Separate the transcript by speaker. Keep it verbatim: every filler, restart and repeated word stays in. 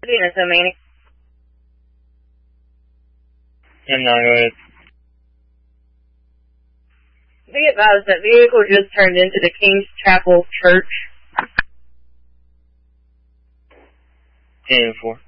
Speaker 1: Being so manic.
Speaker 2: I'm not going to.
Speaker 1: Be advised that vehicle just turned into the King's Chapel Church.
Speaker 2: ten four.